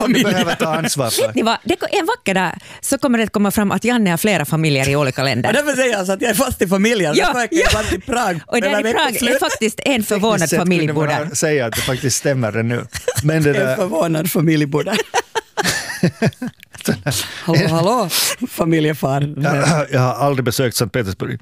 Du behöver ta ansvar för. En vacker dag så kommer det att komma fram att Janne har flera familjer i olika länder. Och därför säger jag alltså att jag är fast i familjen. Ja. I Prag. Och där i Prag är faktiskt en förvånad familj bor där. Säga att det faktiskt stämmer det nu. Men det där... En förvånad familj bor där. hallå, familjefar. Jag har aldrig besökt Sankt Petersburg.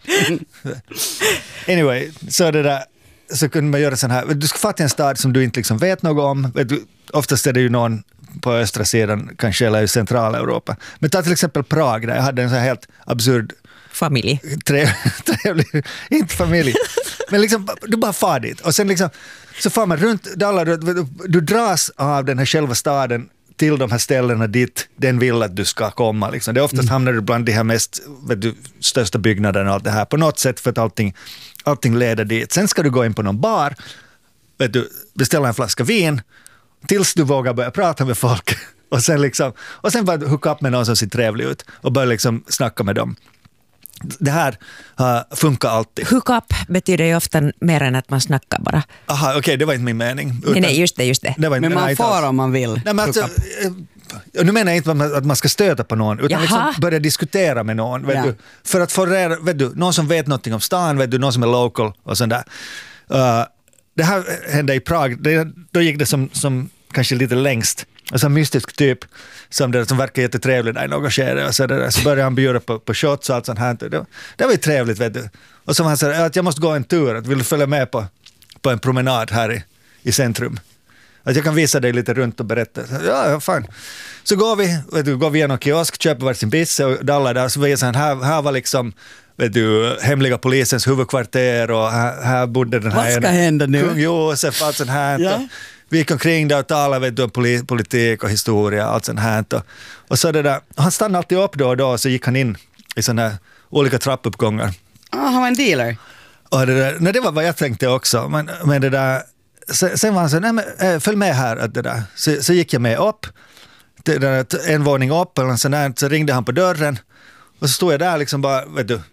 Anyway, så det där, så kunde man göra sån här. Du ska fatta en stad som du inte liksom vet något om. Oftast är det ju någon på östra sidan, kanske eller i Centraleuropa. Men ta till exempel Prag, där jag hade en så här helt absurd familj. Trevlig, inte familj. Men liksom, du bara far dit. Och sen liksom, så far man runt, du dras av den här själva staden till de här ställena dit den vill att du ska komma. Liksom. Det är oftast hamnar du bland de här mest största byggnaderna och allt det här. På något sätt för att allting leder dit. Sen ska du gå in på någon bar, beställa en flaska vin tills du vågar börja prata med folk. Och sen bara hooka upp med någon som ser trevlig ut och börja liksom snacka med dem. Det här funkar alltid. Hook up betyder ju ofta mer än att man snackar bara. Aha, okej, det var inte min mening. Nej, just det. Men man får om man vill. Nej, men alltså, nu menar jag inte att man ska stöta på någon, utan liksom börja diskutera med någon. Vet du, för att få någon som vet någonting om stan, någon som är local och sånt där. Det här hände i Prag. Då gick det som kanske lite längst. Alltså en mystisk typ som verkar jättetrevlig där i något skede. Och så började han bjuda på shots och allt sånt här. Det var ju trevligt, vet du. Och så han sa att jag måste gå en tur. Att vill du följa med på en promenad här i centrum? Att jag kan visa dig lite runt och berätta. Ja, fan. Så går vi igenom kiosk, köper varsin bisse och dallar där. Så visar han, här var liksom hemliga polisens huvudkvarter och här bodde den här... Vad ska hända nu? Kung Josef, allt sånt här. Ja. Vi gick omkring där och talade om politik och historia, allt sånt här. Och så han stannade alltid upp då och då och så gick han in i såna här olika trappuppgångar. Han var en dealer. Och det var vad jag tänkte också. Men det där... Sen var han så, nej men följ med här. Att det där. Så gick jag med upp. En våning upp eller sån där, så ringde han på dörren. Och så stod jag där liksom bara,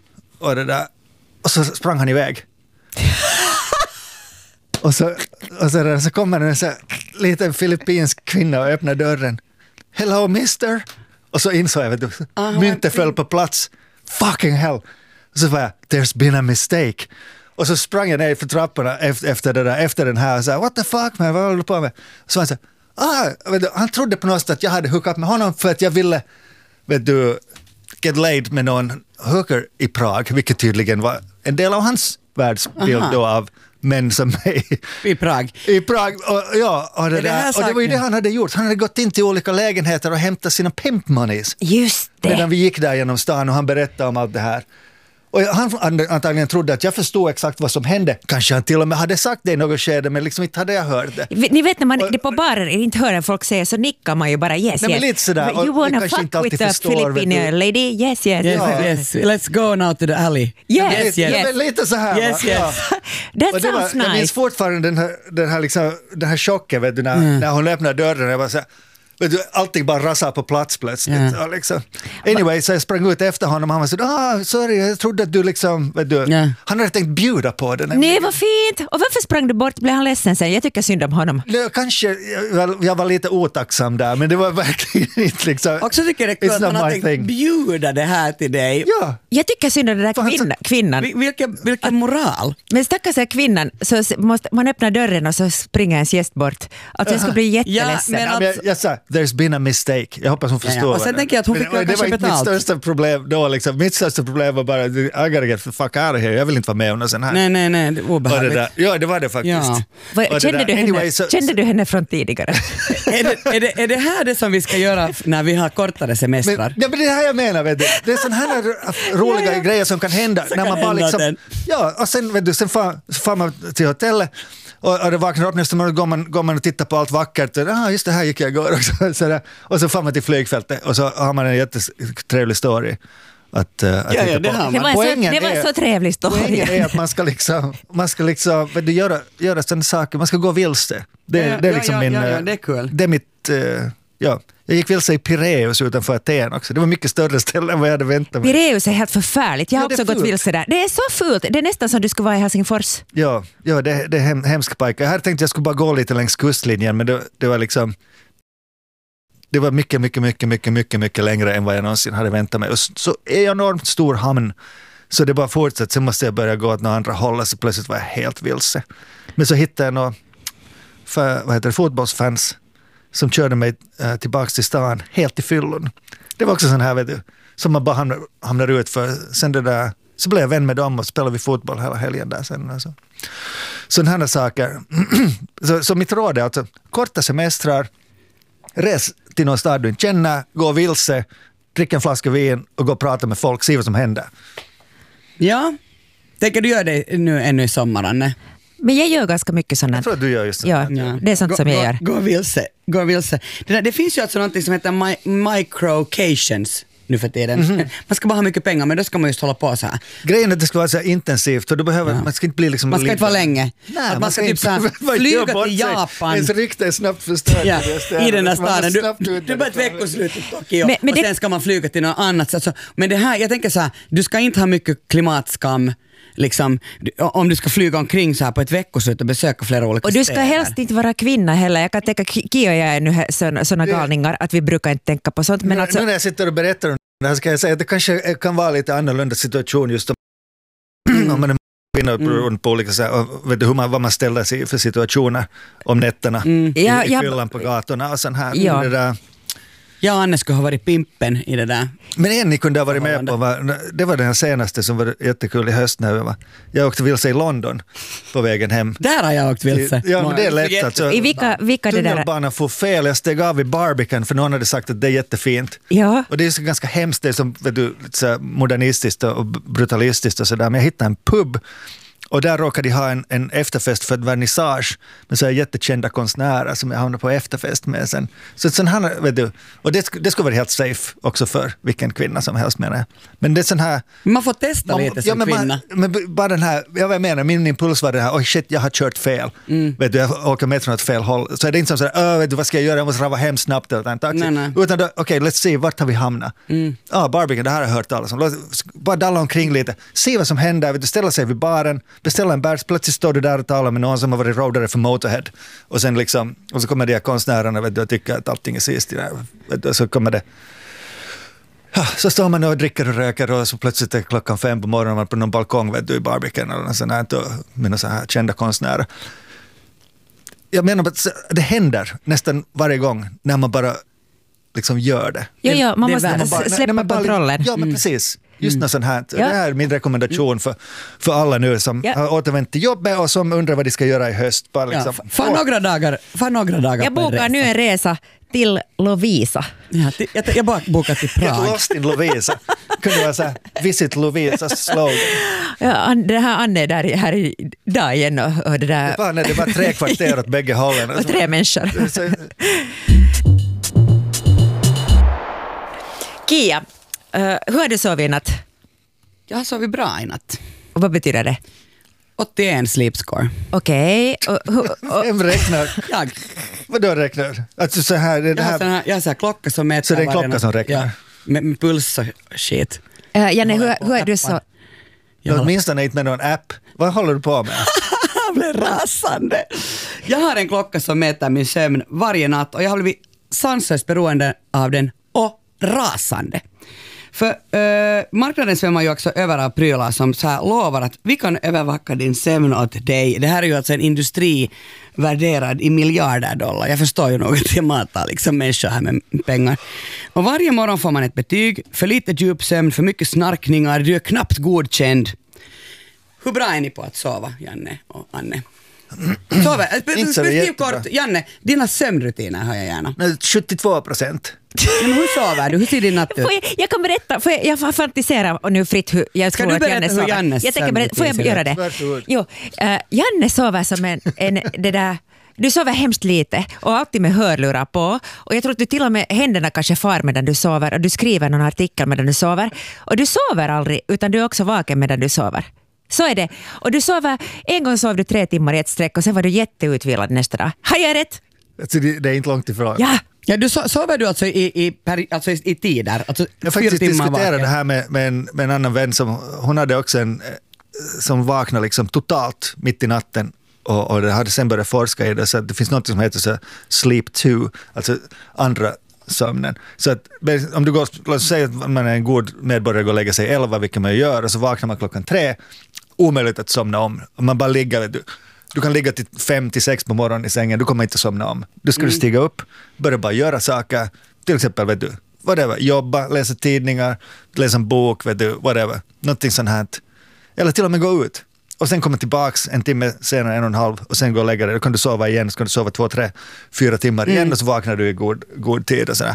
och så sprang han iväg. och så kommer en så liten filippinsk kvinna och öppnar dörren. Hello mister. Och så insåg jag, myntet föll på plats. Fucking hell. Och så var jag, there's been a mistake. Och så sprang jag ner för trapporna efter den här och sa, what the fuck man, vad håller du på med? Så han sa, han trodde på något sätt att jag hade hookat med honom för att jag ville, get laid med någon hooker i Prag, vilket tydligen var en del av hans världsbild då av män som mig. I Prag. Och det var ju det han hade gjort. Han hade gått in till olika lägenheter och hämtat sina pimp moneys. Just det. Medan vi gick där genom stan och han berättade om allt det här. Och han antagligen trodde att jag förstod exakt vad som hände. Kanske han till och med hade sagt det i något skede, men liksom inte hade jag hört det. Ni vet när man det på barer inte hör folk säga så nickar man ju bara yes. Nej, men lite sådär. You wanna fuck with the Filipino lady? Yes. Let's go now to the alley. Yes. Lite så här. Yes. That sounds nice. Jag minns fortfarande den här chocken, vet du, när hon öppnar dörren. Jag bara så här, allting bara rasar på plats plötsligt. Ja, liksom. Anyway, så jag sprang ut efter honom och han var så, sorry, jag trodde att du liksom, han hade tänkt bjuda på det. Nej, vad fint. Och varför sprang du bort? Blev han ledsen sen? Jag tycker synd om honom. Kanske, jag var lite otacksam där, men det var verkligen inte liksom. Också tycker jag att man har tänkt bjuda det här till dig. Ja. Jag tycker synd om den där kvinnan. Vilken moral. Men stackars kvinnan, så måste man öppna dörren och så springer ens gäst bort. Att jag skulle bli jätteledsen. Jag sa, there's been a mistake. Jag hoppas hon förstår. Och sen tänker jag att hon fick kanske betalt. Det var mitt största problem då. Liksom. Mitt största problem var bara, I gotta get the fuck out of here. Jag vill inte vara med om någon sån här. Nej, det är obehagligt. Ja, det var det faktiskt. Ja. Kände du henne från tidigare? är det här det som vi ska göra när vi har kortare semestrar? Men det här jag menar, vet du. Det är sån här roliga grejer som kan hända. När man bara liksom, och sen, sen får man till hotellet. Och det vaknar upp nästa morgon, går man och tittar på allt vackert. Just det här gick jag igår också. Och så får man till flygfältet och så har man en jättetrevlig story att titta på. Det var så trevlig story. Poängen är att man ska liksom göra sådana saker. Man ska gå vilse. Det är liksom min... det är kul. Det är mitt... Jag gick vilse i Pireus utanför Aten också. Det var mycket större ställe än vad jag hade väntat mig. Pireus är helt förfärligt. Jag har också gått vilse där. Det är så fult. Det är nästan som du skulle vara i Helsingfors. Ja, det är hemsk pojke. Jag hade tänkt att jag skulle bara gå lite längs kustlinjen, men det var liksom... Det var mycket längre än vad jag någonsin hade väntat mig. Och så enormt stor hamn. Så det bara fortsatt. Sen måste jag börja gå åt några andra håll. Så plötsligt var jag helt vilse. Men så hittade jag några fotbollsfans som körde mig tillbaka till stan helt i fyllon. Det var också sån här, vet du, som man bara hamnar ut för. Sen det där, så blev jag vän med dem och spelade vi fotboll hela helgen där sen. Alltså. Sådana här saker. så mitt råd är alltså korta semestrar, res till någon stad du inte känner, gå vilse, dricka en flaska vin och gå och prata med folk, se vad som händer. Ja, tänker du göra det nu ännu i sommaren? Men jag gör ganska mycket sånt. Jag tror att du gör just det. Ja, det är sånt som jag gör. Gå vilse. Det finns ju alltså något som heter microcations nu för tiden. Man ska bara ha mycket pengar, men då ska man just hålla på så här. Grejen är att det ska vara så intensivt, för du behöver, man ska inte bli liksom... Man ska inte vara länge. Nej, att man ska typ så här flyga till Japan. Ens rykte är snabbt förstört. Ja, i den där staden. Du bara ett veckoslut i Tokyo och sen ska man flyga till något annat. Alltså, men det här, jag tänker så här, du ska inte ha mycket klimatskam. Liksom, om du ska flyga omkring så här på ett veckoslut och besöka flera olika städer. Och du ska helst inte vara kvinna heller. Jag kan tänka, Kia och jag är nu såna galningar att vi brukar inte tänka på sånt. Men alltså, nu när jag sitter och berättar om det här ska jag säga att det kanske kan vara lite annorlunda situation just om man är kvinna på olika sätt och vet du vad man ställer sig för situationer om nätterna i fyllan på gatorna och sån här. Ja. Det där. Jag och Anne skulle ha varit pimpen i det där. Men en ni kunde ha varit med på, det var den senaste som var jättekul i höst när jag åkte vilse i London på vägen hem. Där har jag åkt vilse. Ja, men det är lätt alltså. I vilka det där? Tunnelbanan får fel. Jag steg av i Barbican för någon hade sagt att det är jättefint. Ja. Och det är så ganska hemskt, det är som vet du, så modernistiskt och brutalistiskt och sådär. Men jag hittade en pub. Och där råkade de ha en efterfest för ett vernissage med så här jättekända konstnärer som jag hamnade på efterfest med sen. Så sen han, vet du, och det skulle vara helt safe också för vilken kvinna som helst menar jag. Men det är sån här... Man får testa lite som kvinna. Men bara den här, jag menar, min impuls var det här, shit, jag har kört fel. Vet du, jag åker med från ett fel håll. Så är det inte som sådär, vet du, vad ska jag göra? Jag måste rava hem snabbt eller en taxi. Nej. Utan då, okej, let's see, vart har vi hamnat? Barbican, det här har jag hört talas om. Bara dalla omkring lite, se vad som händer, vet du, ställa sig vid baren, beställa en bärs, plötsligt står du där och talar med någon som har varit roadare för Motorhead. Och sen liksom, och så kommer de här konstnärerna, vet du, och tycker att allting är sist. Vet du, så kommer det... Så står man och dricker och röker och så plötsligt är klockan 5 på morgonen och man på någon balkong, vet du, i Barbican eller något sånt här, med några så här kända konstnärer. Jag menar att det händer nästan varje gång när man bara liksom gör det. Ja, man måste släppa kontrollen. Ja, men precis. Just något sånt här. Ja. Det här är min rekommendation för alla nu som har återvänt till jobbet och som undrar vad de ska göra i höst. Bara liksom. För några dagar. Jag bokar nu en resa till Lovisa. Ja, jag bara bokar till Prag. Get lost in Lovisa. Kunde vara så här, visit Lovisa slogan. Ja, det här Anne är där här idag igen och det där... Det var 3 kvarter åt bägge hållen. Och 3 människor. Kia, hur har du sovit i natt? Jag har sovit bra i natt. Och vad betyder det? 81 sleep score. Okej. Vem räknar? Jag. Vadå räknar? Alltså så här, jag har så här klocka som mäter. Så det är en klocka som räknar? Ja, med puls och shit. Janne, hur är du så? Åtminstone inte med någon app. Vad håller du på med? Jag blev rasande. Jag har en klocka som mäter min sömn varje natt och jag har blivit sanslöst beroende av den och rasande. För marknaden svämmar ju också över av prylar som så här lovar att vi kan övervaka din sömn åt dig. Det här är ju alltså en industri värderad i miljarder dollar. Jag förstår ju nog att jag matar liksom människor här med pengar. Och varje morgon får man ett betyg. För lite djupsömn, för mycket snarkningar, du är knappt godkänd. Hur bra är ni på att sova, Janne och Anne? Beskriv kort, Janne, dina sömnrutiner har jag gärna. 72%. Men hur sover du? Hur ser din natt ut? Jag kan berätta, jag fantiserar och nu fritt hur jag tror att Janne sover. Jag tänker berätta, får jag göra det? Jo, Janne sover som en det där. Du sover hemskt lite och alltid med hörlurar på. Och jag tror att du till och med händerna kanske far medan du sover och du skriver någon artikel medan du sover. Och du sover aldrig utan du är också vaken medan du sover. Så är det. Och du sover, en gång sov du 3 timmar i ett sträck och sen var du jätteutvilad nästa dag. Har jag rätt? Alltså det är inte långt ifrån. Ja. Ja, du sover du alltså i tider? Alltså jag faktiskt diskuterade det här med en annan vän som hon hade också en som vaknade liksom totalt mitt i natten och det hade sen börjat forska i det så att det finns något som heter så sleep 2, alltså andra sömnen. Så att om du går, låt oss säga att man är en god medborgare och går och lägger sig 11, vilket man gör, och så vaknar man klockan 3, omöjligt att somna om. Om man bara ligger, du kan ligga till 5-6 på morgonen i sängen, du kommer inte somna om. Du ska stiga upp, börja bara göra saker, till exempel whatever, jobba, läsa tidningar, läsa en bok, whatever, någonting sånt här. Eller till och med gå ut. Och sen komma tillbaks en timme senare, 1,5, och sen gå och lägga dig. Då kan du sova igen, så kan du sova 2, 3, 4 timmar igen, och så vaknar du i god tid. Och sådär.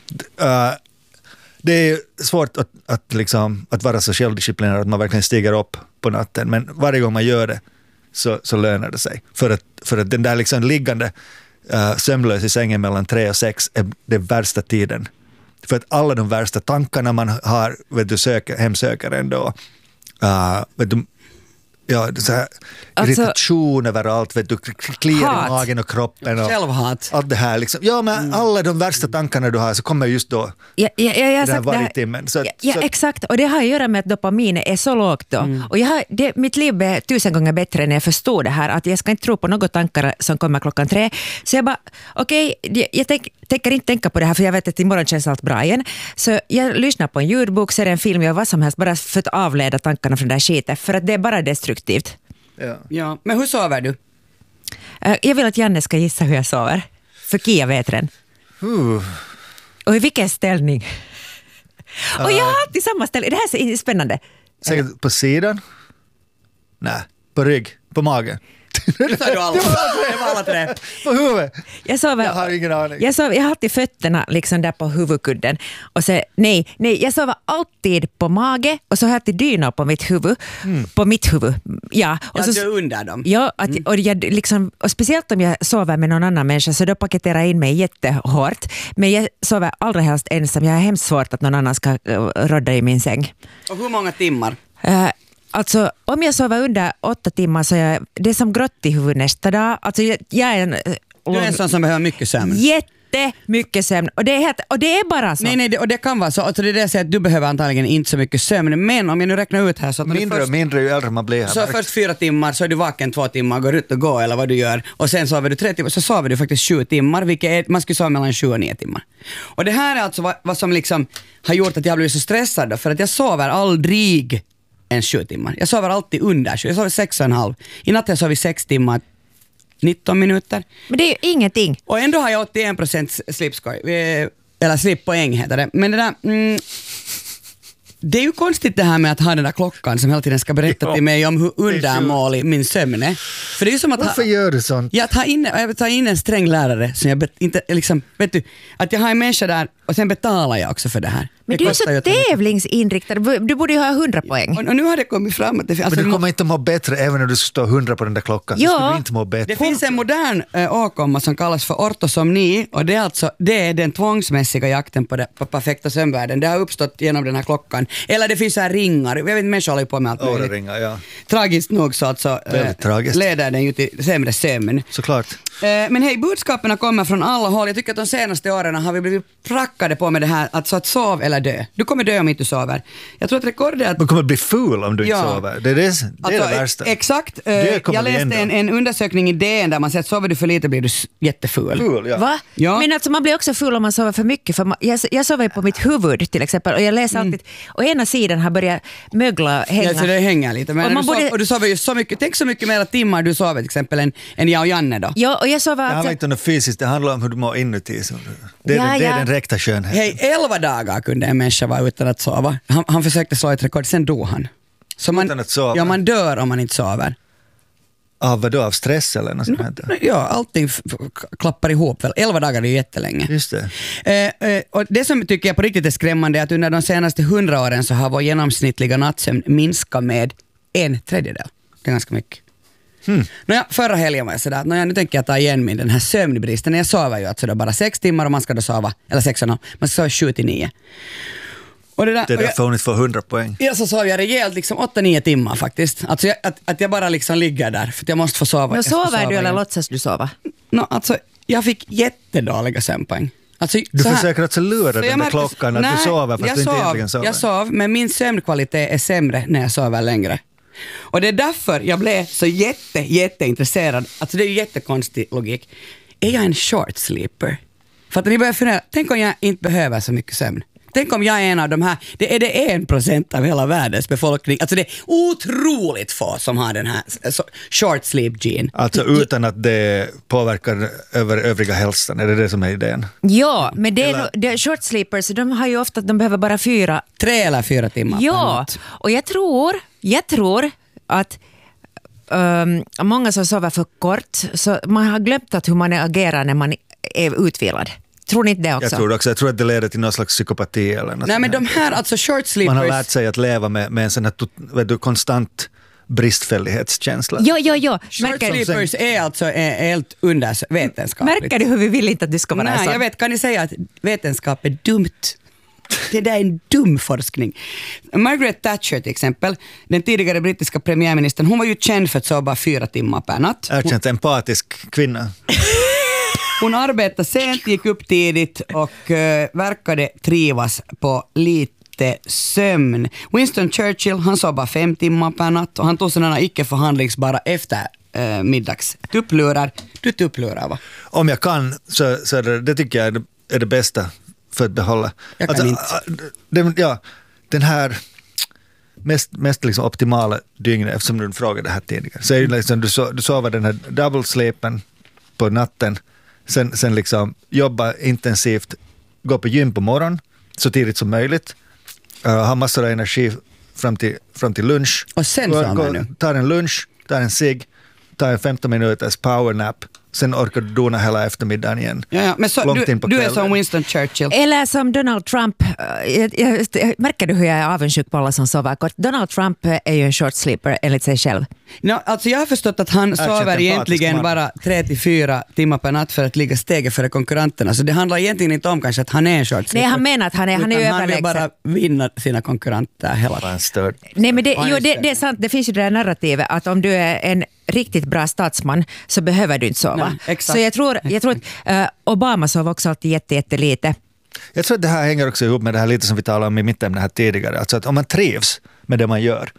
Det är svårt att vara så självdisciplinerad att man verkligen stiger upp på natten, men varje gång man gör det så lönar det sig. För att den där liksom liggande sömnlös i sängen mellan 3 och 6 är den värsta tiden. För att alla de värsta tankarna man har, hemsöker ändå. Ja, så här, irritation överallt, du kliar i magen och kroppen och självhat. Allt det här liksom. Ja, men alla de värsta tankarna du har så kommer just då. Varje timmen. Exakt, och det har att göra med att dopaminet är så lågt då. Och mitt liv är 1000 gånger bättre när jag förstod det här, att jag ska inte tro på några tankar som kommer klockan 3. Så jag bara, jag tänker inte tänka på det här, för jag vet att imorgon känns allt bra igen. Så jag lyssnar på en ljudbok, ser en film, jag vad som helst, bara för att avleda tankarna från det där skiten, för att det är bara destruktivt. Ja. Men hur sover du? Jag vill att Janne ska gissa hur jag sover. För Kia vet den. Och i vilken ställning? Och jag har alltid samma ställning. Det här är spännande. Säkert på sidan? Nej, på rygg, på magen. Det tar du alla tre. På huvudet. Jag har ingen aning. Jag har alltid fötterna liksom där på huvudkudden. Och så, nej, jag sover alltid på mage, och så har jag alltid dynor på mitt huvud. På mitt huvud, ja. Och så, under dem. Ja, och speciellt om jag sover med någon annan människa, så då paketerar jag in mig jättehårt. Men jag sover aldrig helst ensam. Jag har hemskt svårt att någon annan ska rodda i min säng. Och hur många timmar? Alltså, om jag sover under 8 timmar så är det som grått i huvudet nästa dag. Alltså, jag är du är en sån som behöver mycket sömn. Jättemycket sömn. Och det är bara så. Nej, och det kan vara så. Alltså, det är det jag säger, att du behöver antagligen inte så mycket sömn. Men om jag nu räknar ut här så att mindre ju äldre man blir. Så först 4 timmar, så är du vaken 2 timmar, går ut och går eller vad du gör. Och sen sover du 3 timmar, så sover du faktiskt 7 timmar. Vilket är, man skulle sova mellan 7 och 9 timmar. Och det här är alltså vad som liksom har gjort att jag blir så stressad då, för att jag sover aldrig än 7 timmar. Jag sover alltid under 7. Jag sover 6,5. I natt jag sover 6 timmar 19 minuter. Men det är ju ingenting. Och ändå har jag 81% slipskoj. Eller slippoäng heter det. Men det där... det är ju konstigt det här med att ha den där klockan som hela tiden ska berätta till mig om hur undermålig min sömn är. För det är ju som att... Varför gör du sånt? Jag tar in en sträng lärare som jag inte liksom... Vet du, att jag har en människa där och sen betalar jag också för det här. Men du är så tävlingsinriktad. Du borde ju ha 100 poäng. Och nu har det kommit fram att det... Men du kommer inte må bättre även när du står 100 på den där klockan. Ja. Så skulle du inte må bättre. Det finns en modern åkomma som kallas för ortosomni, och det är den tvångsmässiga jakten på perfekta sömnvärden. Det har uppstått genom den här klockan. Eller det finns så här ringar. Jag vet inte, människor håller på med allt möjligt. Ringar, ja. Tragiskt nog så alltså leder den ju till sämre sömn. Såklart. Men hej, budskapen kommer från alla håll. Jag tycker att de senaste åren har vi blivit prackade på med det här att sov eller dö. Du kommer dö om inte du sover. Jag tror att rekordet är att... Du kommer bli full om du inte sover. Det är det värsta. Exakt. Jag läste en undersökning i DN där man säger att sover du för lite blir du jättefull. Ja. Va? Ja. Men alltså man blir också full om man sover för mycket. För jag sover på mitt huvud till exempel, och jag läser alltid, och ena sidan har börjat mögla, hänga. Ja, så det hänger lite. Men och du sover ju så mycket, tänk så mycket mer timmar du sover till exempel än jag och Janne då. Ja, och jag sover... Det handlar inte om det fysiskt, det handlar om hur du mår inuti. Det är den räkta skönheten. Hej, 11 dagar kunde en människa vara utan att sova. Han försökte slå ett rekord, sen dog han. Så utan att sova? Ja, man dör om man inte sover. Av vadå? Av stress eller något sånt här? Ja, allting klappar ihop väl. 11 dagar är ju jättelänge. Just det. Och det som tycker jag på riktigt är skrämmande är att under de senaste 100 åren så har vår genomsnittliga nattsömn minskat med 1/3. Det är ganska mycket. Förra helgen var jag sådär, nu tänker jag ta igen min den här sömnbristen. Jag sover ju alltså bara 6 timmar och man ska då sova, eller 6,5, man ska sova 7-9. Och det är därför hon inte får 100 poäng. Ja, så sov jag rejält liksom 8-9 timmar faktiskt. Alltså att jag bara liksom ligger där för att jag måste få sova. Men sover du eller låtsas du sova? Alltså jag fick jättedåliga sömnpoäng. Alltså, du försöker alltså lura den där klockan att du sover fast du inte egentligen sover. Jag sov, men min sömnkvalitet är sämre när jag sover längre. Och det är därför jag blev så jätteintresserad. Alltså det är ju jättekonstig logik. Är jag en short sleeper? För att ni börjar fundera, tänk om jag inte behöver så mycket sömn. Tänk om jag är en av de här, det är det 1% av hela världens befolkning. Alltså det är otroligt få som har den här short sleep gene. Alltså utan att det påverkar över övriga hälsan, är det som är idén? Ja, men det short sleepers, de har ju ofta att de behöver bara 3 eller 4 timmar. Ja, och jag tror att många som sover för kort, så man har glömt att hur man agerar när man är utvilad. Tror ni inte det också? Jag tror att det leder till någon slags psykopati eller något. Nej, men de här, alltså short sleepers... Man har lärt sig att leva med en sån här konstant bristfällighetskänsla. Ja. Short sleepers är alltså helt undervetenskapligt. Märker du hur vi vill inte att du ska vara Nej, jag vet, kan ni säga att vetenskap är dumt? Det där är en dum forskning. Margaret Thatcher till exempel, den tidigare brittiska premiärministern, hon var ju känd för att sova 4 timmar per natt. Erkänt empatisk kvinna. Hon arbetade sent, gick upp tidigt och verkade trivas på lite sömn. Winston Churchill, han sov bara 5 timmar per natt och han tog sådana icke förhandlingsbara efter middags tupplurar. Du tupplurar, va? Om jag kan så det tycker jag är det bästa för att behålla. Jag kan inte. Den här mest liksom optimala dygnet, eftersom du frågade det här tidigare, så är det liksom, du sover den här double sleepen på natten, sen liksom jobba intensivt, gå på gym på morgon så tidigt som möjligt, ha massor av energi fram till lunch. Och sen tar en lunch, tar en cigg, tar en 15 minuters powernap, sen orkar du dona hela eftermiddagen igen. Ja, men så, du är som Winston Churchill. Eller som Donald Trump. Märker du hur jag är avundsjuk på alla som sover kort? Donald Trump är ju en short sleeper enligt sig själv. No, alltså jag har förstått att han sover egentligen bara 3-4 timmar per natt för att ligga steget före konkurrenterna. Så det handlar egentligen inte om kanske att han är en short sleeper. Nej, han menar att han är överlägsen. Han vill bara vinna sina konkurrenter hela tiden. Nej, men det är sant. Det finns ju det där narrativet att om du är en riktigt bra statsman så behöver du inte sova. Nej, så jag tror att Obama sov också alltid jättelite. Jag tror att det här hänger också ihop med det här lite som vi talade om i mittämnet här tidigare. Alltså att om man trivs med det man gör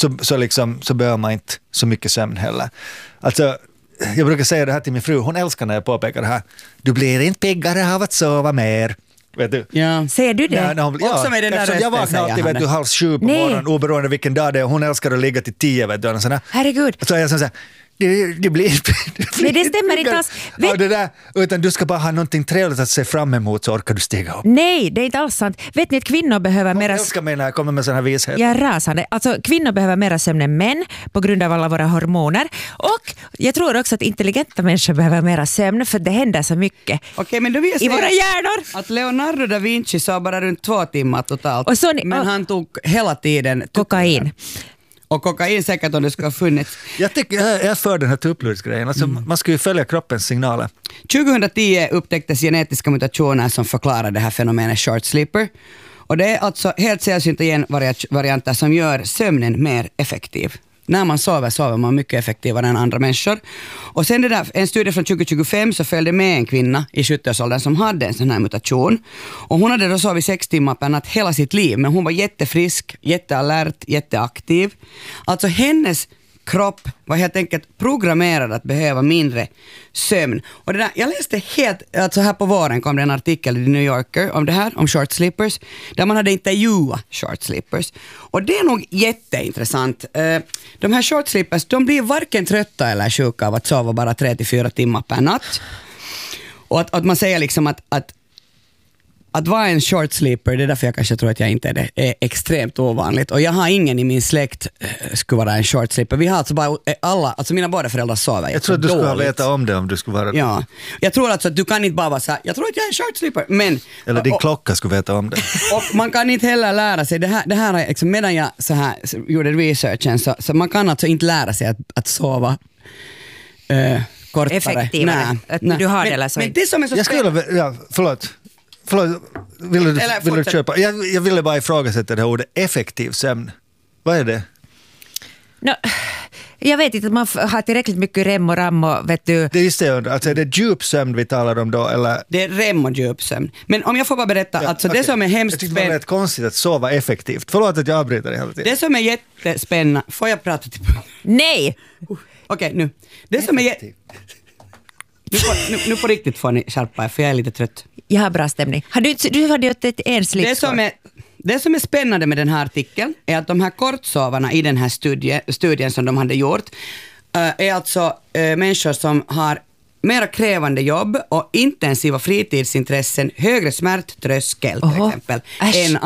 så behöver man inte så mycket sömn heller. Alltså, jag brukar säga det här till min fru, hon älskar när jag påpekar det här. Du blir inte piggare av att sova mer. Vet du? Ja. Ser du det? Också med den där jag vaknar alltid 7:30 på morgonen, oberoende vilken dag det är. Hon älskar att ligga till 10. Vet du, herregud. Så jag säger det blir nej, det stämmer inte alls. Det där, utan du ska bara ha någonting trevligt att se fram emot så orkar du stiga upp. Nej, det är inte alls sant. Vet ni att kvinnor behöver mera... Jag älskar mig när jag kommer med sån här vishet. Jag är rasande. Alltså kvinnor behöver mera sömn än män på grund av alla våra hormoner. Och jag tror också att intelligenta människor behöver mera sömn för det händer så mycket men då vill jag i våra hjärnor. Att Leonardo da Vinci sa bara runt 2 timmar totalt. Men han tog hela tiden kokain. Och kokain säkert om det ska ha funnits. Jag är för den här tupplursgrejen. Alltså, man ska ju följa kroppens signaler. 2010 upptäcktes genetiska mutationer som förklarar det här fenomenet short sleeper. Och det är alltså helt sällsynta genvarianter som gör sömnen mer effektiv. När man sover man mycket effektivare än andra människor. Och sen en studie från 2025 så följde med en kvinna i 70-årsåldern som hade en sån här mutation. Och hon hade då sovit 6 timmar per natt hela sitt liv, men hon var jättefrisk, jättealert, jätteaktiv. Alltså hennes kropp var helt enkelt programmerad att behöva mindre sömn. Och det där, jag läste alltså här på våren kom det en artikel i The New Yorker om det här, om short sleepers, där man hade intervjuat short sleepers. Och det är nog jätteintressant. De här short sleepers, de blir varken trötta eller sjuka av att sova bara 3-4 timmar per natt. Och att man säger liksom att vara en short sleeper, det är därför jag kanske tror att jag inte är det, är extremt ovanligt. Och jag har ingen i min släkt skulle vara en short sleeper. Vi har alltså bara alla, alltså mina båda föräldrar sover. Jag tror att du skulle veta om det om du skulle vara det. Ja, jag tror alltså att du kan inte bara vara så här, jag tror att jag är en short sleeper, men... Eller din klocka skulle veta om det. Och man kan inte heller lära sig, det här är liksom, medan jag så här gjorde researchen så man kan alltså inte lära sig att sova kortare. Effektivare, att du har det eller så. Men det som är så... Jag skulle, förlåt, vill du köpa? Jag ville bara ifrågasätta det här ordet effektiv sömn. Vad är det? Jag vet inte, man har tillräckligt mycket rem och ram och vet du... Det är just det, alltså är det djupsömn vi talar om då eller? Det är rem och djupsömn. Men om jag får bara berätta, alltså det som är hemskt... Jag tycker det är rätt konstigt att sova effektivt. Förlåt att jag avbryter det hela tiden. Det som är jättespännande... Får jag prata till... Nej! Okej, nu. Det som är nu på riktigt får ni skärpa er, för jag är lite trött. jag har bra stämning. Du hade ju en slipskort. Det som är spännande med den här artikeln är att de här kortsovarna i den här studien som de hade gjort är alltså människor som har mera krävande jobb och intensiva fritidsintressen, högre smärttröskel till exempel, än